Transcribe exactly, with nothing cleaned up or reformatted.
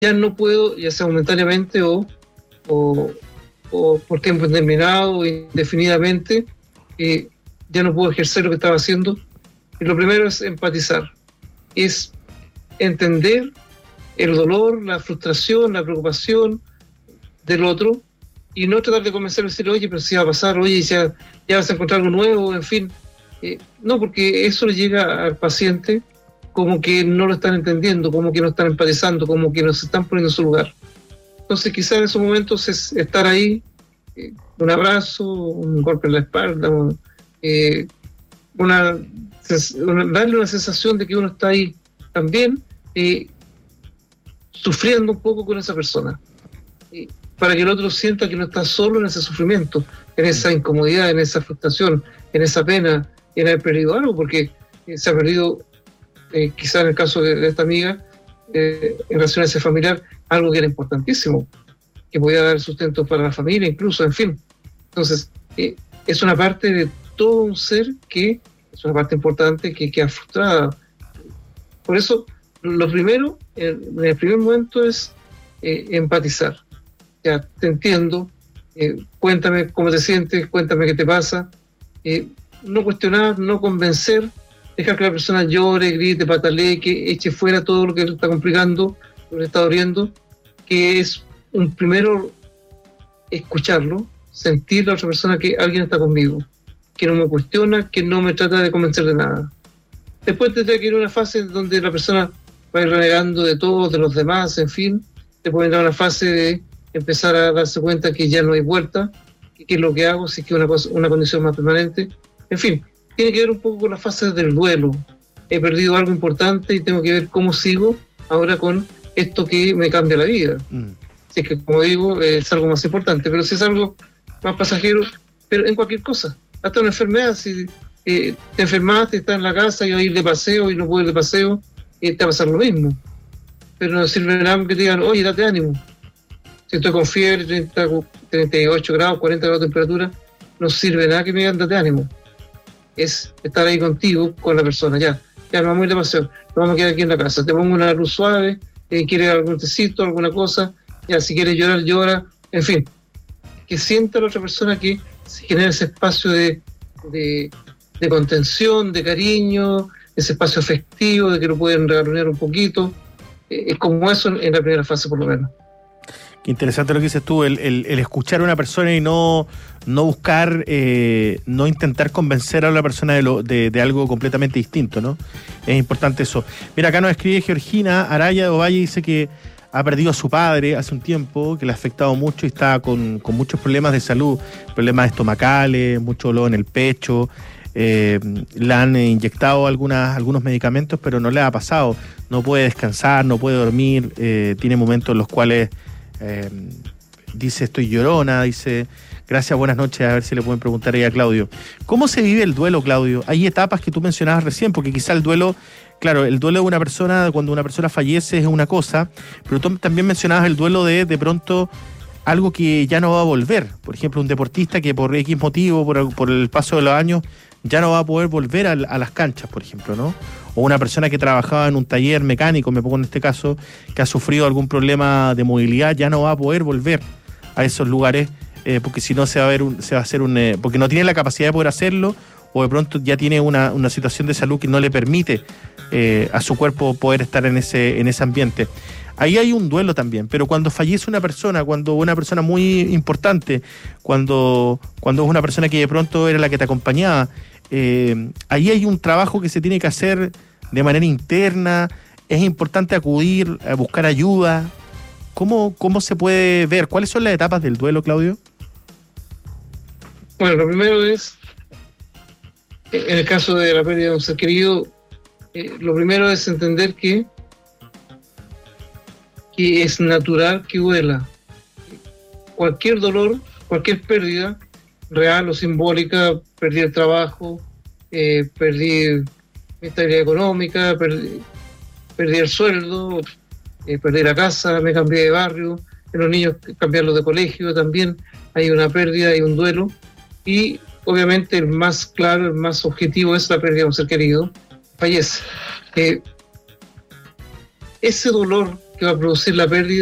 ya no puedo, ya sea momentáneamente o, o, o por tiempo indeterminado o indefinidamente, eh, ya no puedo ejercer lo que estaba haciendo. Y lo primero es empatizar, es entender el dolor, la frustración, la preocupación del otro, y no tratar de convencerlo y decirle, oye, pero si va a pasar, oye, ya, ya vas a encontrar algo nuevo, en fin. Eh, no, porque eso le llega al paciente como que no lo están entendiendo, como que no están empatizando, como que no se están poniendo en su lugar. Entonces quizás en esos momentos es estar ahí, eh, un abrazo, un golpe en la espalda, eh, una, una, darle una sensación de que uno está ahí también, eh, sufriendo un poco con esa persona, eh, para que el otro sienta que no está solo en ese sufrimiento, en esa incomodidad, en esa frustración, en esa pena, en haber perdido algo, porque eh, se ha perdido, eh, quizá en el caso de, de esta amiga, eh, en relación a ese familiar, algo que era importantísimo, que podía dar sustento para la familia, incluso, en fin. Entonces, eh, es una parte de todo un ser que es una parte importante que queda frustrada. Por eso, lo primero, en el primer momento, es eh, empatizar. Ya, te entiendo, eh, cuéntame cómo te sientes, cuéntame qué te pasa. Eh, no cuestionar, no convencer, dejar que la persona llore, grite, patalee, que eche fuera todo lo que le está complicando, lo que le está doliendo, que es un primero escucharlo, sentir a la otra persona que alguien está conmigo, que no me cuestiona, que no me trata de convencer de nada. Después tendrá que ir a una fase donde la persona va a ir renegando de todo, de los demás, en fin. Después vendrá una fase de empezar a darse cuenta que ya no hay vuelta, que qué es lo que hago, si es que una cosa, una condición más permanente. En fin, tiene que ver un poco con las fases del duelo. He perdido algo importante y tengo que ver cómo sigo ahora con esto que me cambia la vida. Mm. Si es que, como digo, es algo más importante, pero si es algo más pasajero, pero en cualquier cosa, hasta una enfermedad, si eh, te enfermaste, estás en la casa y vas a ir de paseo y no puedes ir de paseo, eh, te va a pasar lo mismo. Pero no sirve nada que te digan, oye, date ánimo. Si estoy con fiebre, treinta, treinta y ocho grados, cuarenta grados de temperatura, no sirve nada que me digan, date ánimo. Es estar ahí contigo, con la persona, ya, ya, nos vamos a ir de paseo, nos vamos a quedar aquí en la casa, te pongo una luz suave, eh, quieres algún tecito, alguna cosa, ya, si quieres llorar, llora, en fin, que sienta la otra persona que se genera ese espacio de, de, de contención, de cariño, ese espacio afectivo, de que lo pueden regalonear un poquito, eh, es como eso en, en la primera fase por lo menos. Qué interesante lo que dices tú, el, el, el escuchar a una persona y no, no buscar, eh, no intentar convencer a la persona de, lo, de, de algo completamente distinto, ¿no? Es importante eso. Mira, acá nos escribe Georgina Araya de Ovalle, dice que ha perdido a su padre hace un tiempo, que le ha afectado mucho y está con, con muchos problemas de salud, problemas estomacales, mucho dolor en el pecho, eh, le han inyectado algunas, algunos medicamentos, pero no le ha pasado, no puede descansar, no puede dormir, eh, tiene momentos en los cuales Eh, dice estoy llorona, dice gracias, buenas noches, a ver si le pueden preguntar ahí a Claudio. ¿Cómo se vive el duelo, Claudio? Hay etapas que tú mencionabas recién, porque quizá el duelo, claro, el duelo de una persona, cuando una persona fallece es una cosa, pero tú también mencionabas el duelo de de pronto algo que ya no va a volver. Por ejemplo, un deportista que por X motivo, por, por el paso de los años, ya no va a poder volver a, a las canchas, por ejemplo, ¿no? O una persona que trabajaba en un taller mecánico, me pongo en este caso, que ha sufrido algún problema de movilidad, ya no va a poder volver a esos lugares, eh, porque si no se va a ver un, se va a hacer un, eh, porque no tiene la capacidad de poder hacerlo, o de pronto ya tiene una, una situación de salud que no le permite eh, a su cuerpo poder estar en ese, en ese ambiente. Ahí hay un duelo también, pero cuando fallece una persona, cuando una persona muy importante, cuando, cuando es una persona que de pronto era la que te acompañaba, eh, ahí hay un trabajo que se tiene que hacer de manera interna, es importante acudir a buscar ayuda. ¿Cómo, cómo se puede ver? ¿Cuáles son las etapas del duelo, Claudio? Bueno, lo primero es, en el caso de la pérdida de un ser querido, eh, lo primero es entender que que es natural que duela. Cualquier dolor, cualquier pérdida, real o simbólica, perdí el trabajo, eh, perdí mi estabilidad económica, perdí, perdí el sueldo, eh, perdí la casa, me cambié de barrio, en los niños cambiarlos de colegio también, hay una pérdida, hay un duelo, y obviamente el más claro, el más objetivo es la pérdida de un ser querido, fallece. Eh, ese dolor que va a producir la pérdida